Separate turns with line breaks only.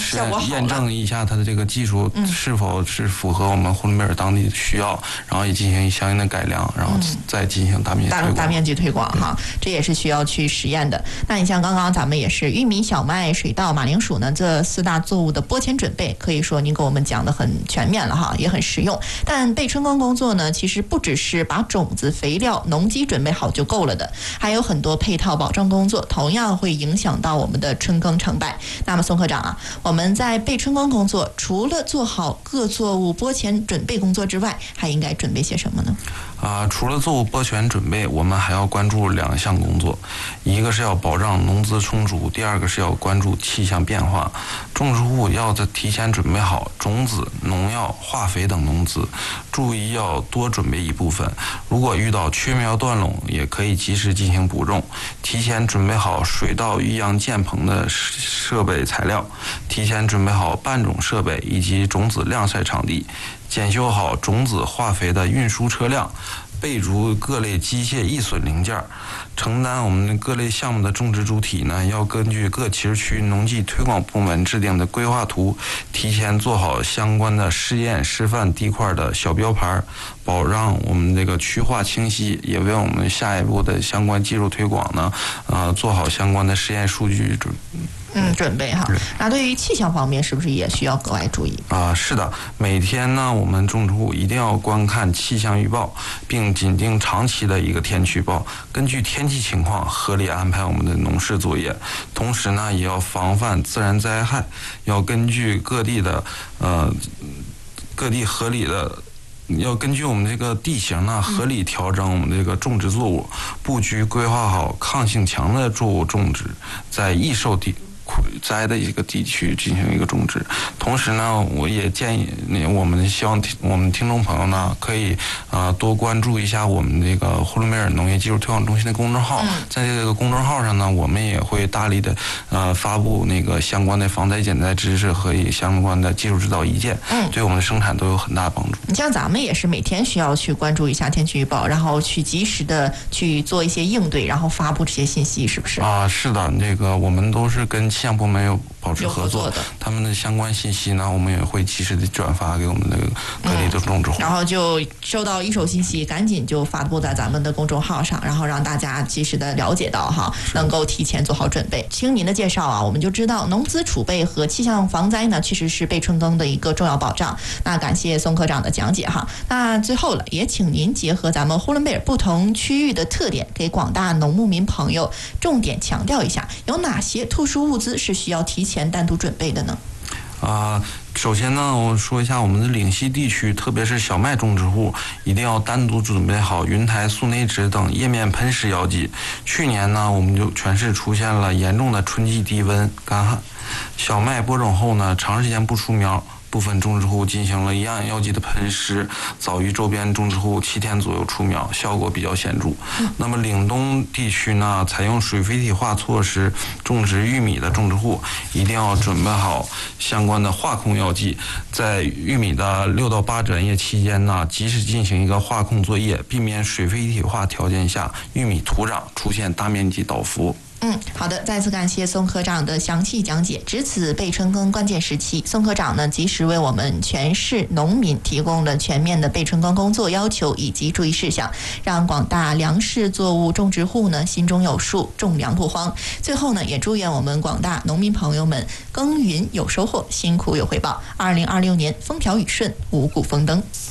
实验证一下它的这个技术是否是符合我们呼伦贝尔当地的需要，然后也进行相应的改良，然后再进行大面积推广
哈，这也是需要去实验的。那你像刚刚咱们也是玉米、小麦、水稻、马铃薯呢，这4大作物的播前准备，可以说您给我们讲的很全面了哈，也很实用。但备春耕工作呢，其实不只是把种子、肥料、农机准备好就够了的，还有很多配套保障工作，同样会影响到我们的春耕成败。那么宋科长啊，我们在备春耕工作除了做好各作物播前准备工作之外，还应该准备些什么呢？
除了作物播前准备，我们还要关注2项工作，一个是要保障农资充足，第二个是要关注气象变化。种植户要提前准备好种子、农药、化肥等农资，注意要多准备一部分。如果遇到缺苗断垄，也可以及时进行补种。提前准备好水稻育秧建棚的设备材料，提前准备好拌种设备以及种子晾晒场地，检修好种子、化肥的运输车辆，备足各类机械易损零件。承担我们各类项目的种植主体呢，要根据各其实区农技推广部门制定的规划图，提前做好相关的试验示范地块的小标牌，保障我们这个区划清晰，也为我们下一步的相关技术推广呢，做好相关的实验数据
准备哈。那对于气象方面，是不是也需要格外注意？
是的，每天呢，我们种植户一定要观看气象预报，并紧盯长期的一个天气预报，根据天气情况合理安排我们的农事作业。同时呢，也要防范自然灾害，要根据各地合理的。要根据我们这个地形呢，合理调整我们这个种植作物，布局规划好抗性强的作物种植，在易受灾的一个地区进行一个种植。同时呢，我也建议我们希望我们听众朋友呢，可以多关注一下我们这个呼伦贝尔农业技术推广中心的公众号。在这个公众号上呢，我们也会大力的发布那个相关的防灾减灾知识和相关的技术指导意见，对我们的生产都有很大的帮助。
你像咱们也是每天需要去关注一下天气预报，然后去及时的去做一些应对，然后发布这些信息，是不是？
是的，那个我们都是跟气象部门有保持合作的，他们的相关信息呢，我们也会及时的转发给我们的各地的种植户，
然后就收到一手信息，赶紧就发布在咱们的公众号上，然后让大家及时的了解到哈，能够提前做好准备。听您的介绍啊，我们就知道农资储备和气象防灾呢，其实是备春耕的一个重要保障。那感谢宋科长的讲解哈。那最后了，也请您结合咱们呼伦贝尔不同区域的特点，给广大农牧民朋友重点强调一下，有哪些特殊物资是需要提前单独准备的呢？
首先呢，我说一下我们的岭西地区，特别是小麦种植户，一定要单独准备好云台、速内酯等叶面喷施药剂。去年呢，我们就全市出现了严重的春季低温、干旱，小麦播种后呢，长时间不出苗。部分种植户进行了一样药剂的喷施，早于周边种植户7天左右出苗，效果比较显著。那么岭东地区呢，采用水肥体化措施种植玉米的种植户，一定要准备好相关的化控药剂，在玉米的6到8转叶期间呢，及时进行一个化控作业，避免水肥体化条件下玉米土壤出现大面积倒伏。
好的，再次感谢宋科长的详细讲解。值此备春耕关键时期，宋科长呢及时为我们全市农民提供了全面的备春耕工作要求以及注意事项，让广大粮食作物种植户呢心中有数，种粮不慌。最后呢，也祝愿我们广大农民朋友们耕耘有收获，辛苦有回报。2026年风调雨顺，五谷丰登。